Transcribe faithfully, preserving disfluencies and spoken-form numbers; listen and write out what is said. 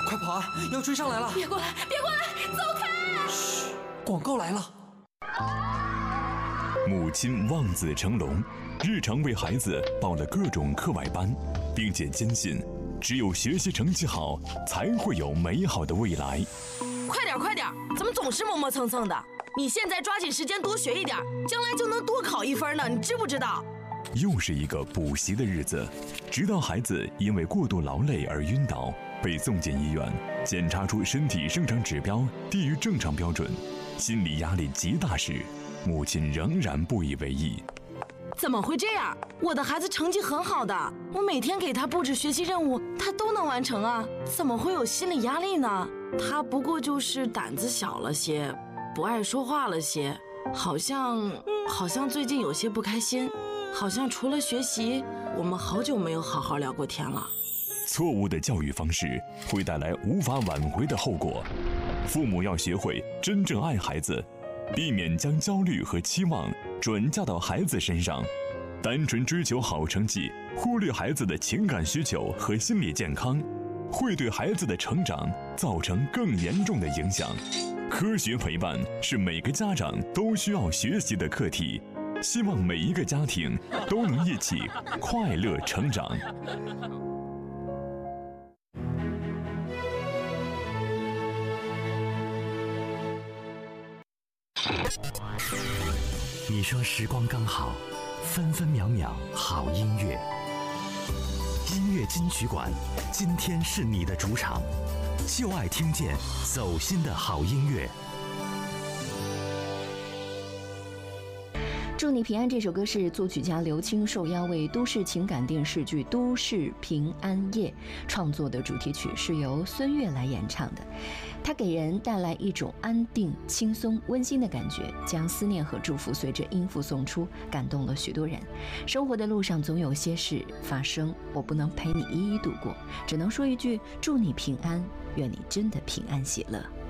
快跑啊！要追上来了！ 别过来，别过来，走开！ 嘘，广告来了。 母亲望子成龙，日常为孩子报了各种课外班，并且坚信，只有学习成绩好，才会有美好的未来。 快点，快点！怎么总是磨磨蹭蹭的？你现在抓紧时间多学一点，将来就能多考一分呢，你知不知道？ 又是一个补习的日子，直到孩子因为过度劳累而晕倒，被送进医院，检查出身体生长指标低于正常标准，心理压力极大时，母亲仍然不以为意。 怎么会这样？我的孩子成绩很好的，我每天给他布置学习任务，他都能完成啊，怎么会有心理压力呢？他不过就是胆子小了些，不爱说话了些，好像好像最近有些不开心，好像除了学习，我们好久没有好好聊过天了。 错误的教育方式会带来无法挽回的后果，父母要学会真正爱孩子，避免将焦虑和期望转嫁到孩子身上，单纯追求好成绩，忽略孩子的情感需求和心理健康，会对孩子的成长造成更严重的影响。科学陪伴是每个家长都需要学习的课题，希望每一个家庭都能一起快乐成长。 你说时光刚好，分分秒秒好音乐。音乐金曲馆，今天是你的主场，就爱听见走心的好音乐。 祝你平安这首歌是作曲家刘青受邀为都市情感电视剧《都市平安夜》创作的主题曲，是由孙悦来演唱的。它给人带来一种安定、轻松、温馨的感觉，将思念和祝福随着音符送出，感动了许多人。生活的路上总有些事发生，我不能陪你一一度过，只能说一句：祝你平安，愿你真的平安喜乐。